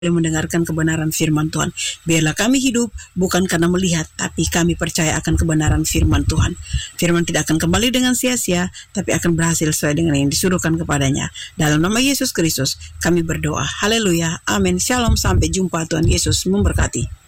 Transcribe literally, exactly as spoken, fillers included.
mendengarkan kebenaran firman Tuhan. Biarlah kami hidup bukan karena melihat, tapi kami percaya akan kebenaran firman Tuhan. Firman tidak akan kembali dengan sia-sia, tapi akan berhasil sesuai dengan yang disuruhkan kepadanya. Dalam nama Yesus Kristus kami berdoa. Haleluya. Amin. Shalom. Sampai jumpa. Tuhan Yesus memberkati.